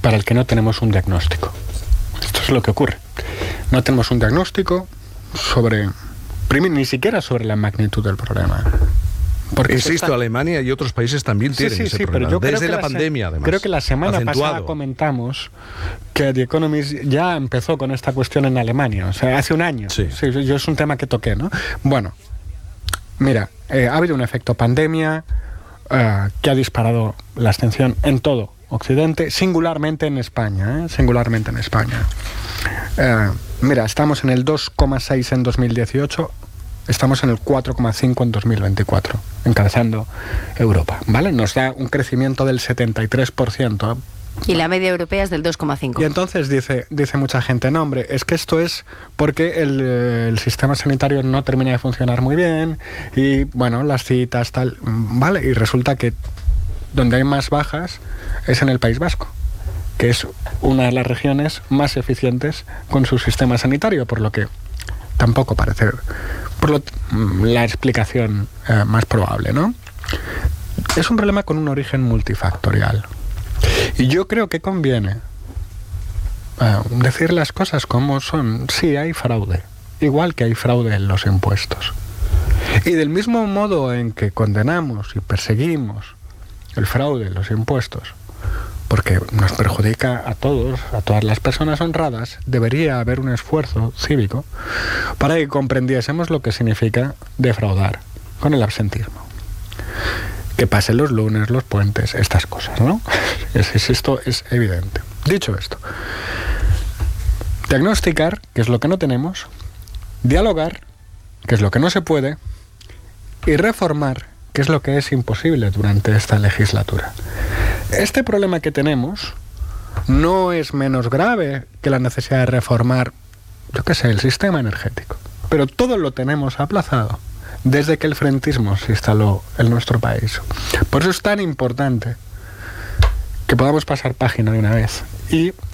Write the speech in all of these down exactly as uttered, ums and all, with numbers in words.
para el que no tenemos un diagnóstico. Esto es lo que ocurre. No tenemos un diagnóstico sobre, primero, ni siquiera sobre la magnitud del problema. Porque Insisto, está... Alemania y otros países también tienen sí, sí, ese sí, problema, pero yo desde la, la pandemia, además. Creo que la semana acentuado. pasada comentamos que The Economist ya empezó con esta cuestión en Alemania, o sea, hace un año. Sí. Sí, yo es un tema que toqué, ¿no? Bueno, mira, eh, ha habido un efecto pandemia uh, que ha disparado la abstención en todo Occidente, singularmente en España, ¿eh? Singularmente en España. Uh, mira, estamos en el dos coma seis en dos mil dieciocho, estamos en el cuatro coma cinco en dos mil veinticuatro, encabezando Europa, ¿vale? Nos da un crecimiento del setenta y tres por ciento. Y la media europea es del dos coma cinco. Y entonces dice, dice mucha gente, no hombre, es que esto es porque el, el sistema sanitario no termina de funcionar muy bien y, bueno, las citas, tal, ¿vale? Y resulta que donde hay más bajas es en el País Vasco, que es una de las regiones más eficientes con su sistema sanitario, por lo que tampoco parece por lo, la explicación eh, más probable, ¿no? Es un problema con un origen multifactorial. Y yo creo que conviene eh, decir las cosas como son. Sí, hay fraude, igual que hay fraude en los impuestos. Y del mismo modo en que condenamos y perseguimos el fraude en los impuestos, porque nos perjudica a todos, a todas las personas honradas, debería haber un esfuerzo cívico para que comprendiésemos lo que significa defraudar con el absentismo. Que pasen los lunes, los puentes, estas cosas, ¿no? Es, es, esto es evidente. Dicho esto, diagnosticar, que es lo que no tenemos, dialogar, que es lo que no se puede, y reformar, que es lo que es imposible durante esta legislatura. Este problema que tenemos no es menos grave que la necesidad de reformar, yo qué sé, el sistema energético. Pero todo lo tenemos aplazado desde que el frentismo se instaló en nuestro país. Por eso es tan importante que podamos pasar página de una vez y uh,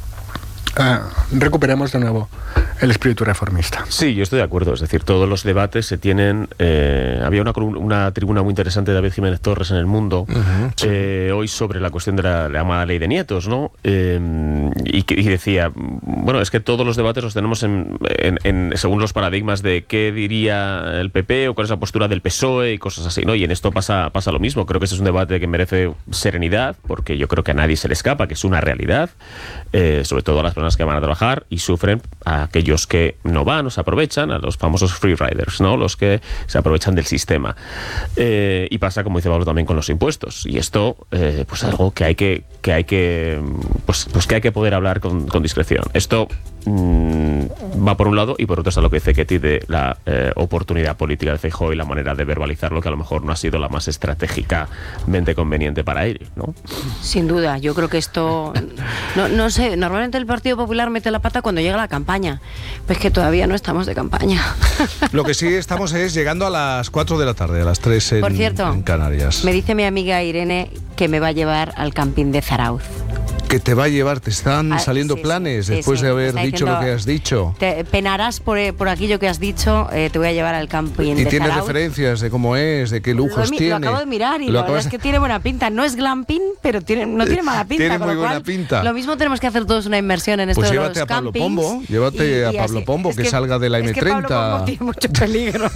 recuperemos de nuevo el espíritu reformista. Sí, yo estoy de acuerdo. Es decir, todos los debates se tienen... Eh, había una, una tribuna muy interesante de David Jiménez Torres en El Mundo, uh-huh, sí. eh, hoy sobre la cuestión de la, la llamada ley de nietos, ¿no? Eh, y, y decía, bueno, es que todos los debates los tenemos en, en, en, según los paradigmas de qué diría el P P o cuál es la postura del P S O E y cosas así, ¿no? Y en esto pasa, pasa lo mismo. Creo que ese es un debate que merece serenidad, porque yo creo que a nadie se le escapa, que es una realidad, eh, sobre todo a las personas que van a trabajar y sufren a aquellos que no van o se aprovechan, a los famosos free riders, ¿no? Los que se aprovechan del sistema. Eh, y pasa, como dice Pablo, también con los impuestos. Y esto, eh, pues algo que hay que, que hay que, pues, pues que hay que poder hablar con, con discreción. Esto mmm, va por un lado y por otro está lo que dice Ketty de la eh, oportunidad política de Feijóo y la manera de verbalizarlo, que a lo mejor no ha sido la más estratégicamente conveniente para él, ¿no? Sin duda, yo creo que esto, no, no sé, normalmente el Partido Popular mete la pata cuando llega la campaña. Pues que todavía no estamos de campaña. Lo que sí estamos es llegando a las cuatro de la tarde, a las tres en, Por cierto, en Canarias. Me dice mi amiga Irene que me va a llevar al camping de Zarauz. Que te va a llevar, te están ah, saliendo sí, planes sí, después sí, de haber dicho diciendo, lo que has dicho. Te penarás por, por aquello que has dicho, eh, te voy a llevar al camping y de tienes Zarauz. Referencias de cómo es, de qué lujos lo, tiene. Lo acabo de mirar y lo la verdad es que tiene buena pinta. No es glamping, pero tiene, no tiene mala pinta. Tiene con muy lo buena cual, pinta. Lo mismo tenemos que hacer todos una inversión en esto pues de llévate los a Pablo campings. Pombo, llévate y, a y Pablo así. Pombo, que, que salga de la M treinta. Es que Pablo Pombo tiene mucho peligro.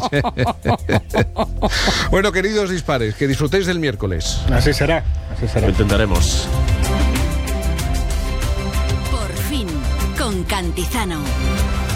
Bueno, queridos dispares, que disfrutéis del miércoles. Así será, así será. Lo intentaremos. Por fin, con Cantizano.